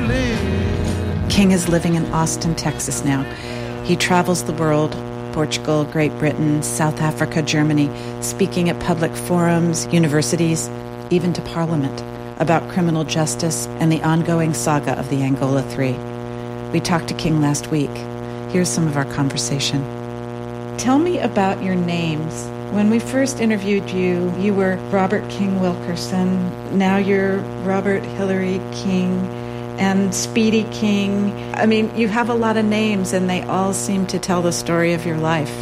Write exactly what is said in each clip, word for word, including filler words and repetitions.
live. King is living in Austin, Texas now. He travels the world, Portugal, Great Britain, South Africa, Germany, speaking at public forums, universities, even to Parliament, about criminal justice and the ongoing saga of the Angola Three. We talked to King last week. Here's some of our conversation. Tell me about your names. When we first interviewed you, you were Robert King Wilkerson. Now you're Robert Hillary King and Speedy King. I mean, you have a lot of names, and they all seem to tell the story of your life.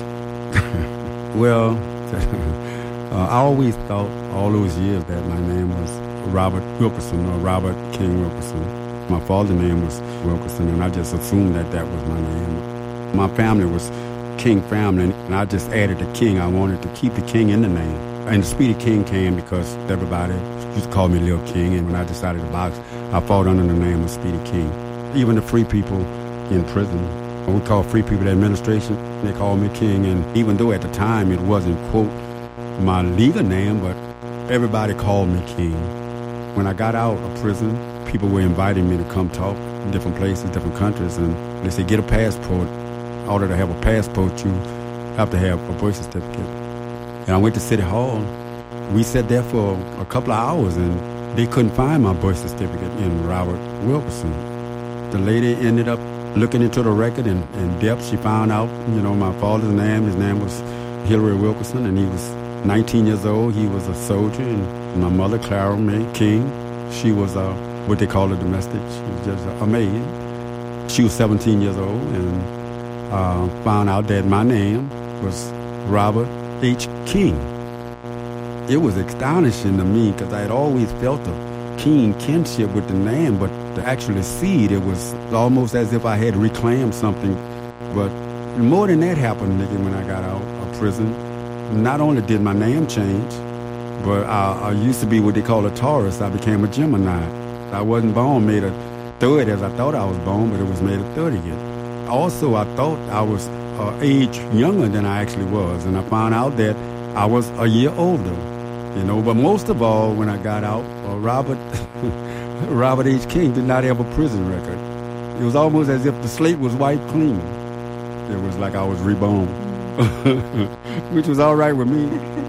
Well, uh, I always thought all those years that my name was Robert Wilkerson or Robert King Wilkerson. My father's name was Wilkerson, and I just assumed that that was my name. My family was King family, and I just added the King. I wanted to keep the King in the name. And the Speedy King came because everybody used to call me Lil King, and when I decided to box, I fought under the name of Speedy King. Even the free people in prison, we call free people the administration, they call me King, and even though at the time it wasn't, quote, my legal name, but everybody called me King. When I got out of prison, people were inviting me to come talk in different places, different countries, and they said, get a passport. In order to have a passport, you have to have a birth certificate. And I went to City Hall. We sat there for a couple of hours, and they couldn't find my birth certificate in Robert Wilkerson. The lady ended up looking into the record in, in depth. She found out, you know, my father's name. His name was Hillary Wilkerson, and he was nineteen years old. He was a soldier, and my mother, Clara May King, she was a, what they call a domestic. She was just a maid. She was seventeen years old, and Uh, found out that my name was Robert H. King. It was astonishing to me because I had always felt a King kinship with the name, but to actually see it, it was almost as if I had reclaimed something. But more than that happened, nigga, when I got out of prison. Not only did my name change, but I, I used to be what they call a Taurus. I became a Gemini. I wasn't born made a third as I thought I was born, but it was made a thirtieth. Also, I thought I was uh, age younger than I actually was, and I found out that I was a year older, you know. But most of all, when I got out, uh, Robert Robert H. King did not have a prison record. It was almost as if the slate was wiped clean. It was like I was reborn, which was all right with me.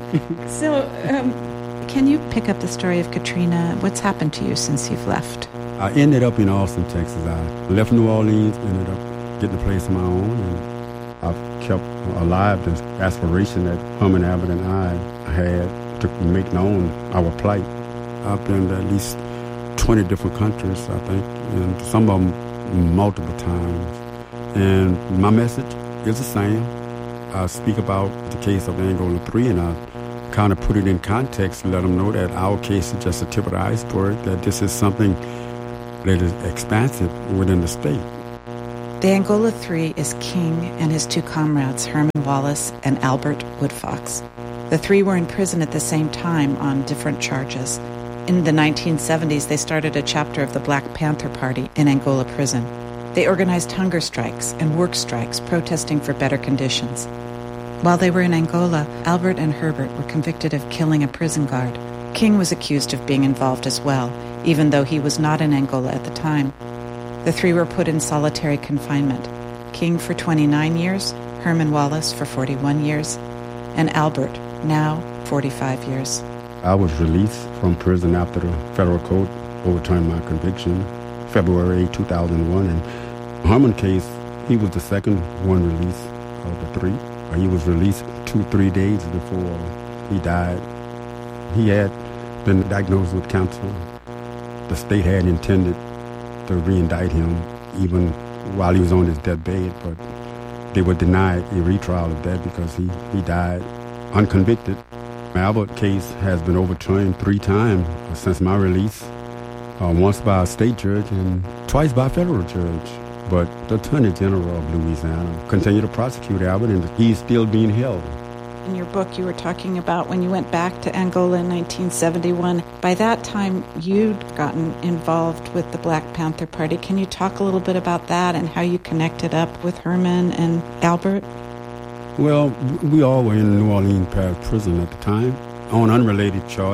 So, um, can you pick up the story of Katrina? What's happened to you since you've left? I ended up in Austin, Texas. I left New Orleans, ended up getting a place of my own, and I've kept alive this aspiration that Herman Abbott and I had to make known our plight. I've been to at least twenty different countries, I think, and some of them multiple times. And my message is the same. I speak about the case of Angola Three, and I kind of put it in context to let them know that our case is just the tip of the iceberg, that this is something that is expansive within the state. The Angola Three is King and his two comrades, Herman Wallace and Albert Woodfox. The three were in prison at the same time on different charges. In the nineteen seventies, they started a chapter of the Black Panther Party in Angola prison. They organized hunger strikes and work strikes protesting for better conditions. While they were in Angola, Albert and Herbert were convicted of killing a prison guard. King was accused of being involved as well, even though he was not in Angola at the time. The three were put in solitary confinement. King for twenty-nine years, Herman Wallace for forty-one years, and Albert, now forty-five years. I was released from prison after the federal court overturned my conviction, February two thousand one. And Herman case, he was the second one released of the three. He was released two, three days before he died. He had been diagnosed with cancer. The state had intended to re-indict him even while he was on his deathbed, but they were denied a retrial of that because he, he died unconvicted. My Albert case has been overturned three times since my release, uh, once by a state judge and twice by a federal judge. But the Attorney General of Louisiana continued to prosecute Albert, and he's still being held. In your book, you were talking about when you went back to Angola in nineteen seventy-one. By that time, you'd gotten involved with the Black Panther Party. Can you talk a little bit about that and how you connected up with Herman and Albert? Well, we all were in New Orleans Parish Prison at the time on unrelated charges.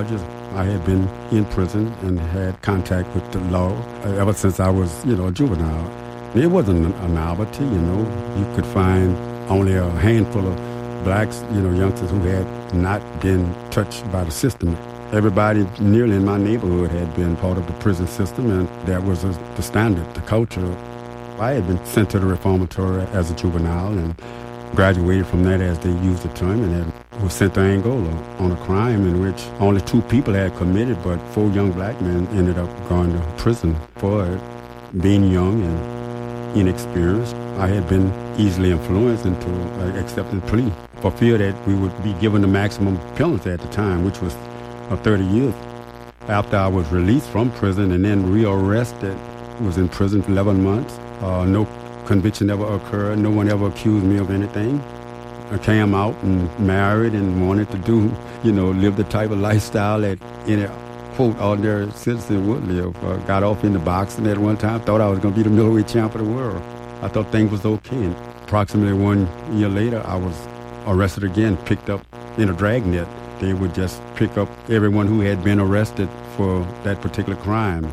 I had been in prison and had contact with the law ever since I was, you know, a juvenile. It wasn't a novelty, you know. You could find only a handful of blacks, you know, youngsters who had not been touched by the system. Everybody nearly in my neighborhood had been part of the prison system, and that was the standard, the culture. I had been sent to the reformatory as a juvenile and graduated from that, as they used the term, and had, was sent to Angola on a crime in which only two people had committed, but four young black men ended up going to prison for it. Being young and inexperienced, I had been easily influenced into uh, accepting a plea for fear that we would be given the maximum penalty at the time, which was uh, thirty years. After I was released from prison and then rearrested, was in prison for eleven months. Uh, no conviction ever occurred. No one ever accused me of anything. I came out and married and wanted to do, you know, live the type of lifestyle that any, quote, ordinary citizen would live. Uh, got off into boxing at one time, thought I was going to be the middleweight champ of the world. I thought things was okay. And approximately one year later, I was arrested again, picked up in a dragnet. They would just pick up everyone who had been arrested for that particular crime.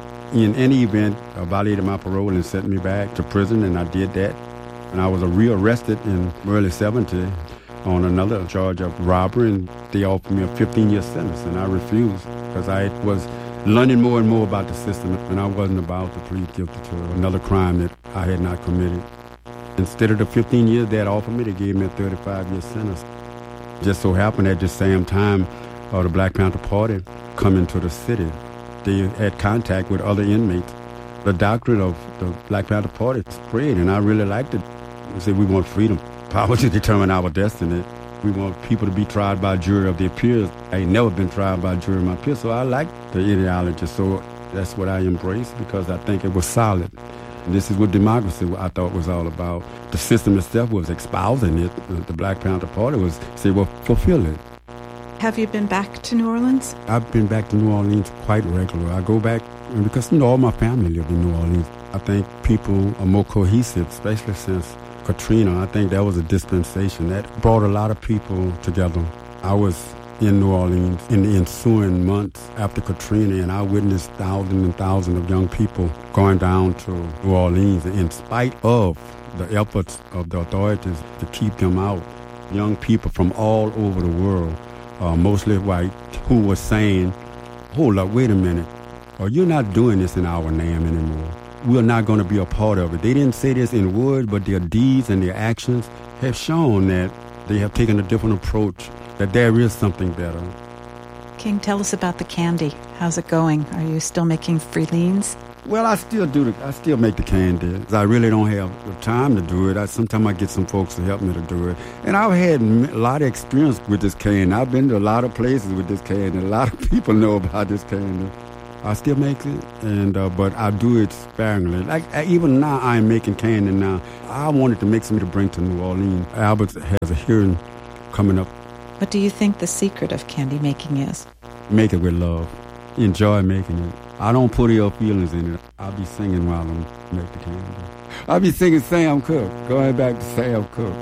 In any event, I violated my parole and sent me back to prison, and I did that. And I was rearrested in early seventy on another charge of robbery, and they offered me a fifteen-year sentence, and I refused because I was learning more and more about the system, and I wasn't about to plead guilty to another crime that I had not committed. Instead of the fifteen years they had offered me, they gave me a thirty-five-year sentence. Just so happened at the same time, uh, the Black Panther Party come into the city. They had contact with other inmates. The doctrine of the Black Panther Party spread, and I really liked it. They said we want freedom, power to determine our destiny. We want people to be tried by a jury of their peers. I ain't never been tried by a jury of my peers, so I liked the ideology. So that's what I embraced because I think it was solid. And this is what democracy, I thought, was all about. The system itself was espousing it. The Black Panther Party was saying, well, fulfill it. Have you been back to New Orleans? I've been back to New Orleans quite regularly. I go back because, you know, all my family live in New Orleans. I think people are more cohesive, especially since Katrina. I think that was a dispensation that brought a lot of people together. I was in New Orleans in the ensuing months after Katrina, and I witnessed thousands and thousands of young people going down to New Orleans in spite of the efforts of the authorities to keep them out. Young people from all over the world, uh, mostly white, who were saying, hold up, wait a minute, oh, you're not doing this in our name anymore. We're not going to be a part of it. They didn't say this in words, but their deeds and their actions have shown that they have taken a different approach, that there is something better. King, tell us about the candy. How's it going? Are you still making Freelines? Well, I still do the, I still make the candy. I really don't have the time to do it. I, sometimes I get some folks to help me to do it. And I've had a lot of experience with this candy. I've been to a lot of places with this candy. A lot of people know about this candy. I still make it, and uh, but I do it sparingly. Like even now, I'm making candy now. I wanted to make something to bring to New Orleans. Albert has a hearing coming up. What do you think the secret of candy making is? Make it with love. Enjoy making it. I don't put your feelings in it. I'll be singing while I'm making the candy. I'll be singing Sam Cooke. Going back to Sam Cooke.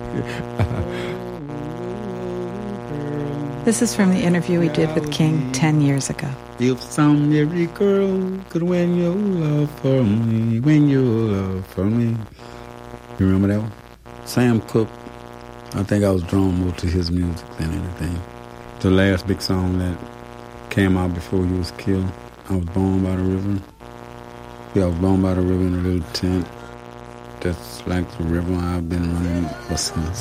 This is from the interview we did with King ten years ago. If some every girl could win your love for me, win your love for me. You remember that one? Sam Cooke. I think I was drawn more to his music than anything. The last big song that came out before he was killed. I was born by the river. Yeah, I was born by the river in a little tent. That's like the river I've been running ever since.